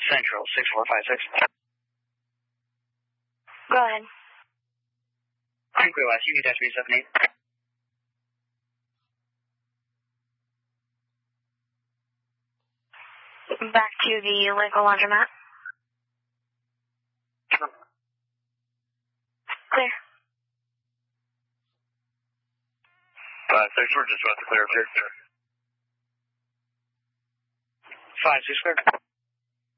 Central 6456. Go ahead. Inquiry West, UK-378. Back to the Lincoln Laundromat. Clear. Thanks for just about to clear up here. 5-6 clear.